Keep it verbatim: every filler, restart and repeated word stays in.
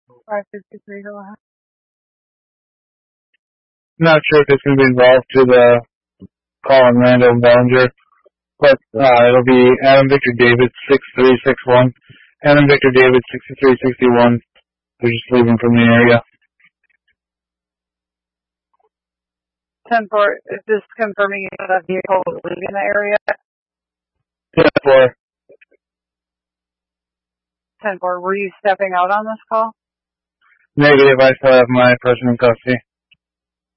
five fifty-three, go ahead. Not sure if it's going to be involved to the call on Randall Bellinger, but uh, it'll be Adam Victor David six three six one. Adam Victor David sixty-three sixty-one. They're just leaving from the area. ten four, is this confirming that a vehicle is leaving the area? ten four. ten four, were you stepping out on this call? Negative, I still have my person in custody.